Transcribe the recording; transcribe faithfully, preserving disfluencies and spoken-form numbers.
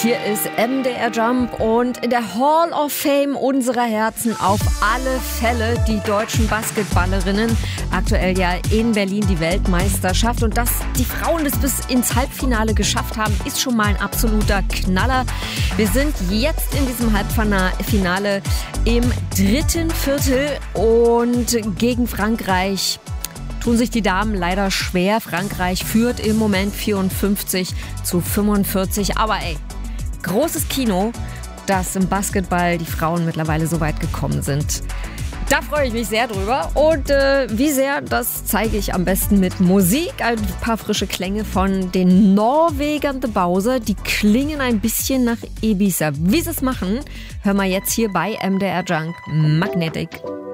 Hier ist M D R Jump und in der Hall of Fame unserer Herzen auf alle Fälle die deutschen Basketballerinnen. Aktuell ja in Berlin die Weltmeisterschaft. Und dass die Frauen das bis ins Halbfinale geschafft haben, ist schon mal ein absoluter Knaller. Wir sind jetzt in diesem Halbfinale im dritten Viertel und gegen Frankreich tun sich die Damen leider schwer. Frankreich führt im Moment vierundfünfzig zu fünfundvierzig. Aber ey, großes Kino, dass im Basketball die Frauen mittlerweile so weit gekommen sind. Da freue ich mich sehr drüber. Und äh, wie sehr, das zeige ich am besten mit Musik. Ein paar frische Klänge von den Norwegern The Bowser. Die klingen ein bisschen nach Ibiza. Wie sie es machen, hören wir jetzt hier bei M D R Junk Magnetic.